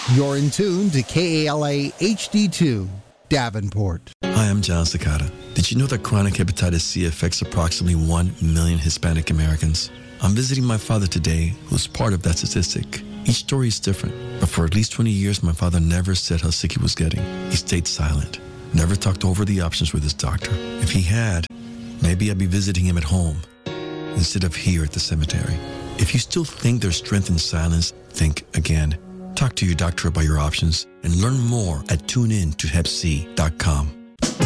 You're in tune to KALA HD2, Davenport. Hi, I'm John Cicada. Did you know that chronic hepatitis C affects approximately 1 million Hispanic Americans? I'm visiting my father today, who's part of that statistic. Each story is different, but for at least 20 years, my father never said how sick he was getting. He stayed silent, never talked over the options with his doctor. If he had, maybe I'd be visiting him at home instead of here at the cemetery. If you still think there's strength in silence, think again. Talk to your doctor about your options and learn more at tuneintotepc.com.